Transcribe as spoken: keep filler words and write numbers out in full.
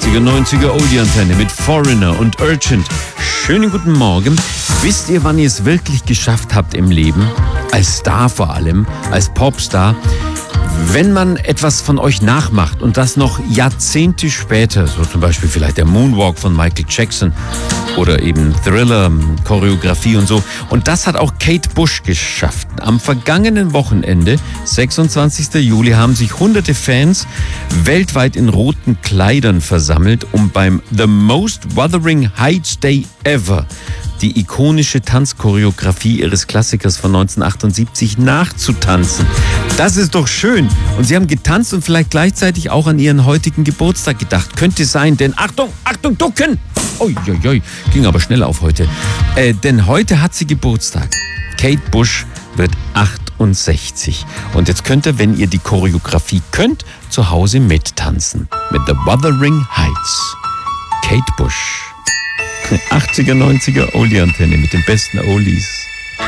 achtziger, neunziger Oldie-Antenne mit Foreigner und Urgent. Schönen guten Morgen. Wisst ihr, wann ihr es wirklich geschafft habt im Leben? Als Star vor allem, als Popstar. Wenn man etwas von euch nachmacht und das noch Jahrzehnte später, so zum Beispiel vielleicht der Moonwalk von Michael Jackson oder eben Thriller, Choreografie und so. Und das hat auch Kate Bush geschafft. Am vergangenen Wochenende, sechsundzwanzigsten Juli, haben sich hunderte Fans weltweit in roten Kleidern versammelt, um beim The Most Wuthering Heights Day Ever die ikonische Tanzchoreografie ihres Klassikers von neunzehnhundertachtundsiebzig nachzutanzen. Das ist doch schön. Und sie haben getanzt und vielleicht gleichzeitig auch an ihren heutigen Geburtstag gedacht. Könnte sein, denn Achtung, Achtung, ducken! Uiuiui, ging aber schnell auf heute. Äh, denn heute hat sie Geburtstag. Kate Bush wird achtundsechzig. Und jetzt könnt ihr, wenn ihr die Choreografie könnt, zu Hause mittanzen. Mit The Wuthering Heights. Kate Bush. achtziger, neunziger Oldie-Antenne mit den besten Oldies.